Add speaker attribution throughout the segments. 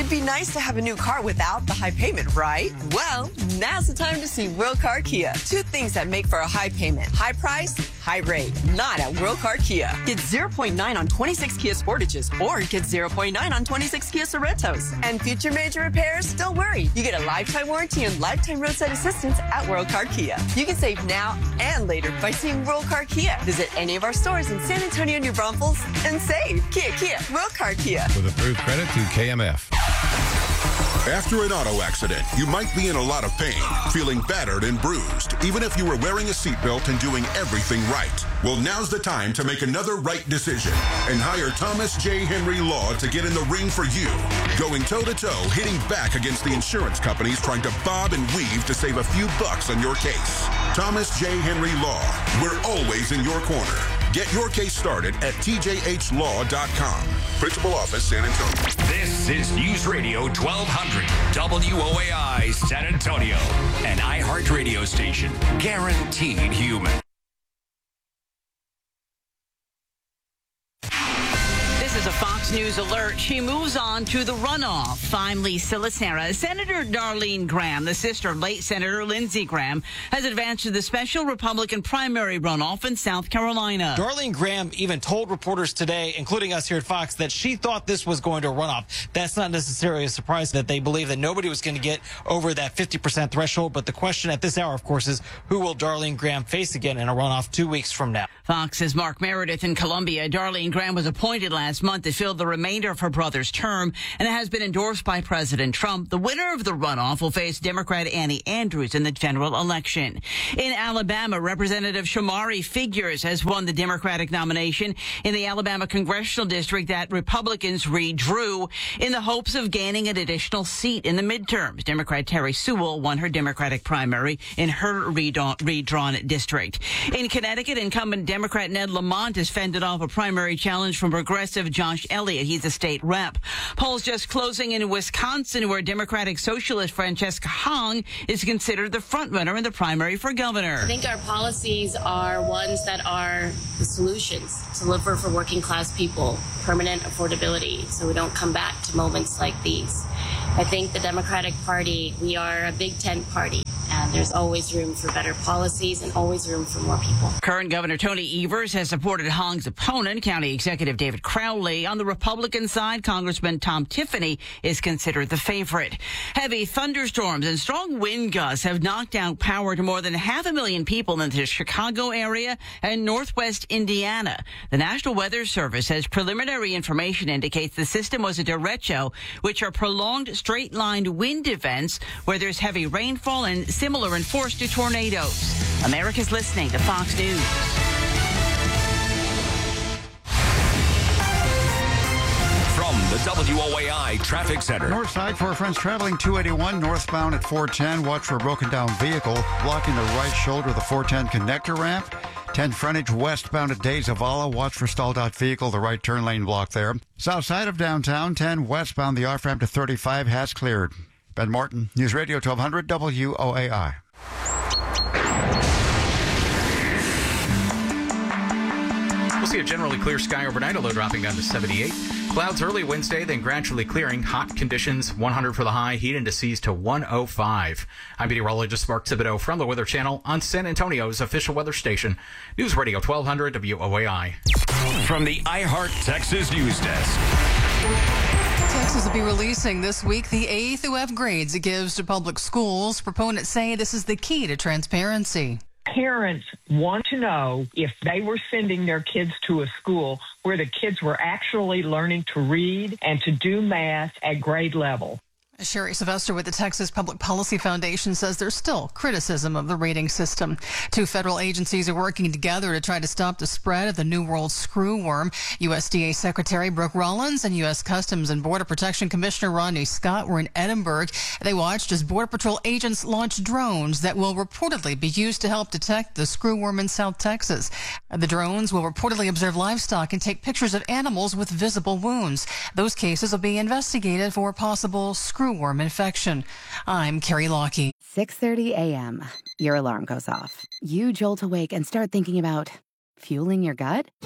Speaker 1: It'd be nice to have a new car without the high payment, right? Well, now's the time to see World Car Kia. Two things that make for a high payment. High price, high rate. Not at World Car Kia. Get 0.9 on 26 Kia Sportages or get 0.9 on 26 Kia Sorrentos. And future major repairs, don't worry. You get a lifetime warranty and lifetime roadside assistance at World Car Kia. You can save now and later by seeing World Car Kia. Visit any of our stores in San Antonio, New Braunfels and save. Kia, World Car Kia.
Speaker 2: With approved credit through KMF.
Speaker 3: After an auto accident, you might be in a lot of pain, feeling battered and bruised, even if you were wearing a seatbelt and doing everything right. Well, now's the time to make another right decision and hire Thomas J. Henry Law to get in the ring for you. Going toe-to-toe, hitting back against the insurance companies trying to bob and weave to save a few bucks on your case. Thomas J. Henry Law. We're always in your corner. Get your case started at tjhlaw.com. Principal Office, San Antonio.
Speaker 4: This is News Radio 1200 WOAI San Antonio, an iHeart radio station, guaranteed human.
Speaker 5: This is a Fox News alert. She moves on to the runoff. Finally, Silicera. Senator Darlene Graham, the sister of late Senator Lindsey Graham, has advanced to the special Republican primary runoff in South Carolina.
Speaker 6: Darlene Graham even told reporters today, including us here at Fox, that she thought this was going to run off. That's not necessarily a surprise that they believe that nobody was going to get over that 50% threshold. But the question at this hour, of course, is who will Darlene Graham face again in a runoff 2 weeks from now?
Speaker 5: Fox's Mark Meredith in Columbia. Darlene Graham was appointed last month to fill the remainder of her brother's term, and it has been endorsed by President Trump. The winner of the runoff will face Democrat Annie Andrews in the general election. In Alabama, Representative Shamari Figures has won the Democratic nomination in the Alabama congressional district that Republicans redrew in the hopes of gaining an additional seat in the midterms. Democrat Terry Sewell won her Democratic primary in her redrawn district. In Connecticut, incumbent Democrat Ned Lamont has fended off a primary challenge from progressive Josh Elliott. He's a state rep. Polls just closing in Wisconsin, where Democratic Socialist Francesca Hong is considered the frontrunner in the primary for governor.
Speaker 7: I think our policies are ones that are the solutions to deliver for working class people, permanent affordability, so we don't come back to moments like these. I think the Democratic Party, we are a big tent party, and there's always room for better policies and always room for more people.
Speaker 5: Current Governor Tony Evers has supported Hong's opponent, County Executive David Crowley. On the Republican side, Congressman Tom Tiffany is considered the favorite. Heavy thunderstorms and strong wind gusts have knocked out power to more than 500,000 people in the Chicago area and northwest Indiana. The National Weather Service says preliminary information indicates the system was a derecho, which are prolonged straight-lined wind events where there's heavy rainfall and similar in force to tornadoes. America's listening to Fox News.
Speaker 4: From the WOAI Traffic Center.
Speaker 8: North side for our friends traveling 281 northbound at 410. Watch for a broken down vehicle blocking the right shoulder of the 410 connector ramp. 10 frontage westbound at De Zavala. Watch for stalled out vehicle, the right turn lane block there. South side of downtown, 10 westbound, the off ramp to 35 has cleared. Ben Martin, News Radio 1200 WOAI.
Speaker 9: We'll see a generally clear sky overnight, although dropping down to 78. Clouds early Wednesday, then gradually clearing. Hot conditions, 100 for the high. Heat indices to 105. I'm meteorologist Mark Thibodeau from the Weather Channel on San Antonio's official weather station, News Radio 1200 WOAI.
Speaker 4: From the iHeart Texas News Desk.
Speaker 10: Texas will be releasing this week the A through F grades it gives to public schools. Proponents say this is the key to transparency.
Speaker 11: Parents want to know if they were sending their kids to a school where the kids were actually learning to read and to do math at grade level.
Speaker 10: Sherry Sylvester with the Texas Public Policy Foundation says there's still criticism of the rating system. Two federal agencies are working together to try to stop the spread of the New World screwworm. USDA Secretary Brooke Rollins and U.S. Customs and Border Protection Commissioner Rodney Scott were in Edinburgh. They watched as Border Patrol agents launched drones that will reportedly be used to help detect the screwworm in South Texas. The drones will reportedly observe livestock and take pictures of animals with visible wounds. Those cases will be investigated for possible screwworm infection. I'm Carrie Lockie.
Speaker 12: 6:30 a.m. Your alarm goes off. You jolt awake and start thinking about fueling your gut?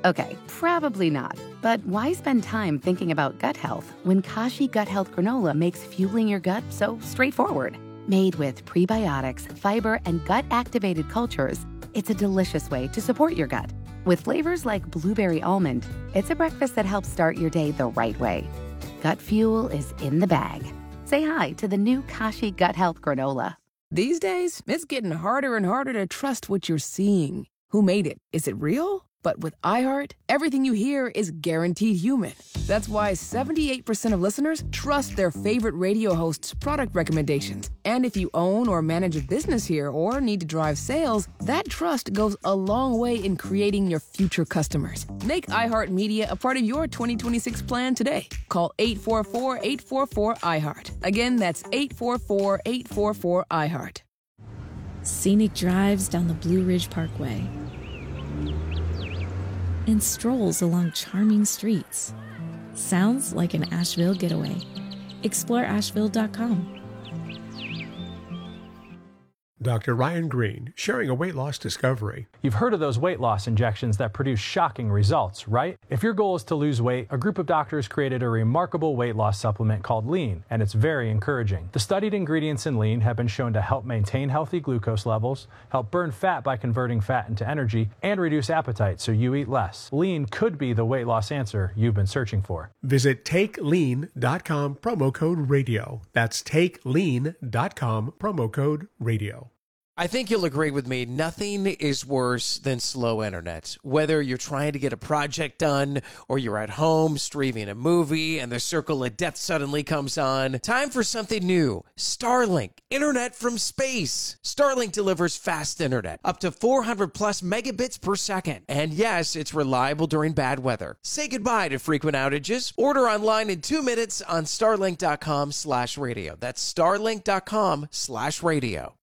Speaker 12: Okay, probably not. But why spend time thinking about gut health when Kashi Gut Health Granola makes fueling your gut so straightforward? Made with prebiotics, fiber, and gut-activated cultures, it's a delicious way to support your gut. With flavors like blueberry almond, it's a breakfast that helps start your day the right way. Gut fuel is in the bag. Say hi to the new Kashi Gut Health Granola.
Speaker 13: These days, it's getting harder and harder to trust what you're seeing. Who made it? Is it real? But with iHeart, everything you hear is guaranteed human. That's why 78% of listeners trust their favorite radio hosts' product recommendations. And if you own or manage a business here or need to drive sales, that trust goes a long way in creating your future customers. Make iHeartMedia a part of your 2026 plan today. Call 844-844-iHeart. Again, that's 844-844-iHeart.
Speaker 14: Scenic drives down the Blue Ridge Parkway and strolls along charming streets. Sounds like an Asheville getaway. Explore Asheville.com.
Speaker 15: Dr. Ryan Green, sharing a weight loss discovery.
Speaker 16: You've heard of those weight loss injections that produce shocking results, right? If your goal is to lose weight, a group of doctors created a remarkable weight loss supplement called Lean, and it's very encouraging. The studied ingredients in Lean have been shown to help maintain healthy glucose levels, help burn fat by converting fat into energy, and reduce appetite so you eat less. Lean could be the weight loss answer you've been searching for.
Speaker 15: Visit TakeLean.com, promo code radio. That's TakeLean.com, promo code radio.
Speaker 17: I think you'll agree with me, nothing is worse than slow internet. Whether you're trying to get a project done or you're at home streaming a movie and the circle of death suddenly comes on, time for something new. Starlink, internet from space. Starlink delivers fast internet, up to 400 plus megabits per second. And yes, it's reliable during bad weather. Say goodbye to frequent outages. Order online in 2 minutes on starlink.com/radio. That's starlink.com/radio.